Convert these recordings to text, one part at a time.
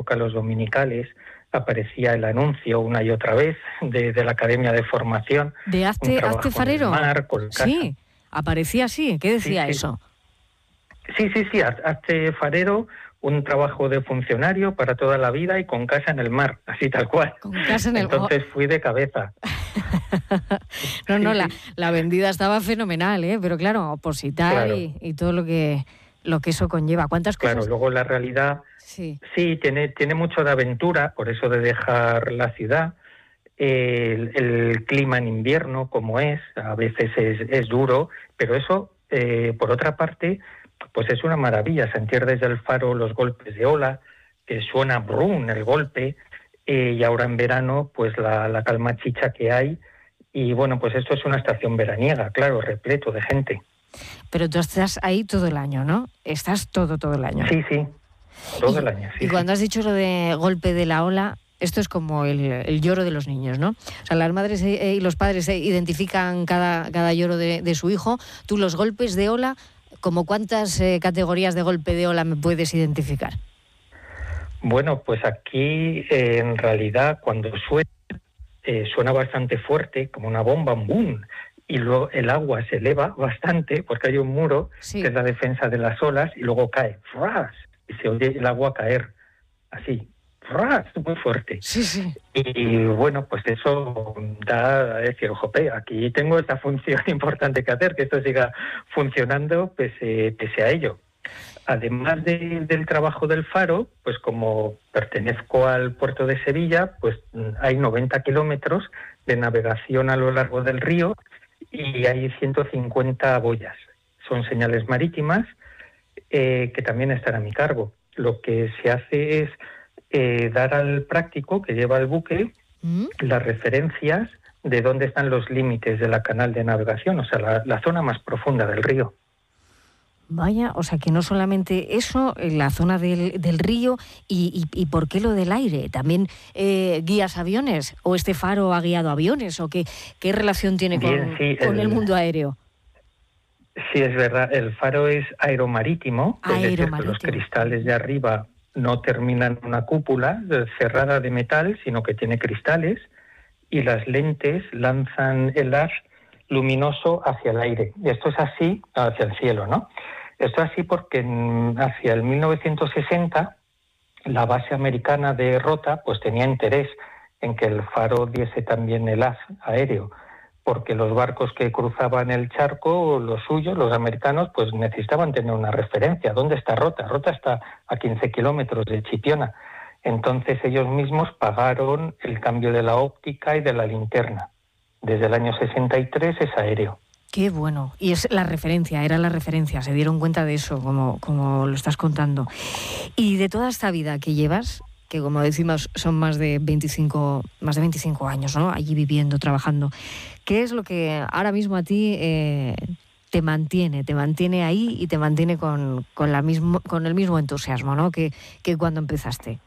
época, los dominicales, aparecía el anuncio una y otra vez de la Academia de Formación. ¿De hazte farero? En el mar, con casa. Sí, aparecía así. ¿Qué decía eso? Sí, hazte farero, un trabajo de funcionario para toda la vida y con casa en el mar, así tal cual. Con casa en el mar. Entonces fui de cabeza. La vendida estaba fenomenal, pero claro, opositar y todo lo que eso conlleva. ¿Cuántas cosas? Claro, luego la realidad sí tiene mucho de aventura, por eso de dejar la ciudad. El clima en invierno, como es, a veces es duro, pero eso, por otra parte, pues es una maravilla, sentir desde el faro los golpes de ola, que suena brum el golpe, y ahora en verano, pues la calma chicha que hay, y bueno, pues esto es una estación veraniega, claro, repleto de gente. Pero tú estás ahí todo el año, ¿no? Estás todo el año. Sí, todo el año. Sí, y cuando has dicho lo de golpe de la ola, esto es como el lloro de los niños, ¿no? O sea, las madres y los padres identifican cada lloro de su hijo. Tú los golpes de ola, ¿como cuántas categorías de golpe de ola me puedes identificar? Bueno, pues aquí en realidad cuando suena bastante fuerte, como una bomba, un boom, y luego el agua se eleva bastante porque hay un muro que es la defensa de las olas y luego cae, ¡fras! Y se oye el agua caer así, ¡fras! Muy fuerte. Sí. Y bueno, pues eso da a decir, jope, aquí tengo esta función importante que hacer, que esto siga funcionando pese a ello. Además del trabajo del faro, pues como pertenezco al puerto de Sevilla, pues hay 90 kilómetros de navegación a lo largo del río y hay 150 boyas. Son señales marítimas que también están a mi cargo. Lo que se hace es dar al práctico que lleva el buque las referencias de dónde están los límites de la canal de navegación, o sea, la zona más profunda del río. Vaya, o sea que no solamente eso, la zona del río y ¿por qué lo del aire? ¿También guías aviones? ¿O este faro ha guiado aviones? ¿O qué relación tiene con el mundo aéreo? Sí, es verdad, el faro es aeromarítimo, es decir, que los cristales de arriba no terminan en una cúpula cerrada de metal, sino que tiene cristales y las lentes lanzan el haz luminoso hacia el aire. Y esto es así, hacia el cielo, ¿no? Esto es así porque hacia el 1960 la base americana de Rota pues tenía interés en que el faro diese también el haz aéreo, porque los barcos que cruzaban el charco, los suyos, los americanos, pues necesitaban tener una referencia. ¿Dónde está Rota? Rota está a 15 kilómetros de Chipiona. Entonces ellos mismos pagaron el cambio de la óptica y de la linterna. Desde el año 63 es aéreo. Qué bueno. Y es la referencia, era la referencia. Se dieron cuenta de eso, como lo estás contando. Y de toda esta vida que llevas, que como decimos son más de 25 años, ¿no? Allí viviendo, trabajando. ¿Qué es lo que ahora mismo a ti te mantiene ahí y te mantiene con el mismo entusiasmo, ¿no? que cuando empezaste?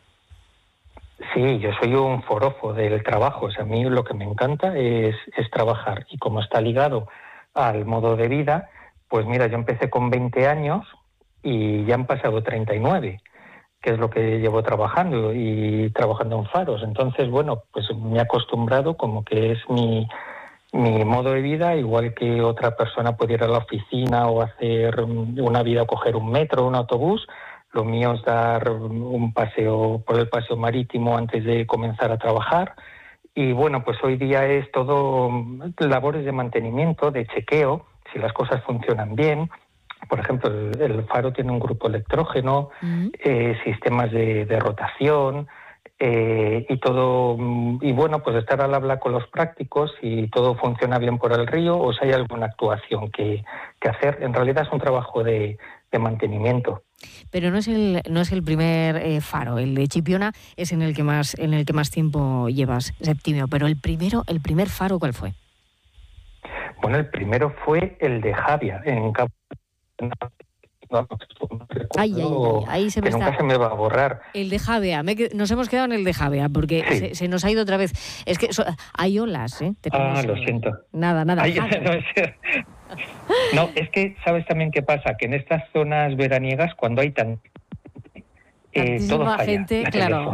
Sí, yo soy un forofo del trabajo. O sea, a mí lo que me encanta es trabajar. Y como está ligado al modo de vida, pues mira, yo empecé con 20 años y ya han pasado 39, que es lo que llevo trabajando en faros. Entonces, bueno, pues me he acostumbrado como que es mi modo de vida, igual que otra persona puede ir a la oficina o hacer una vida o coger un metro, un autobús. Lo mío es dar un paseo por el paseo marítimo antes de comenzar a trabajar. Y bueno, pues hoy día es todo labores de mantenimiento, de chequeo, si las cosas funcionan bien. Por ejemplo, el faro tiene un grupo electrógeno, sistemas de rotación y todo. Y bueno, pues estar al habla con los prácticos si todo funciona bien por el río o si hay alguna actuación que hacer. En realidad es un trabajo de mantenimiento. Pero no es el primer faro, el de Chipiona es en el que más tiempo llevas, Septimio, pero el primer faro, ¿cuál fue? Bueno, el primero fue el de Javia, en Cabo. Ahí se me está. Nunca se me va a borrar. El de Javea, nos hemos quedado en el de Javea, porque sí. se nos ha ido otra vez. Es que hay olas, ¿eh? Lo siento. Nada. No, es que, ¿sabes también qué pasa? Que en estas zonas veraniegas, cuando hay todo falla. Gente, claro.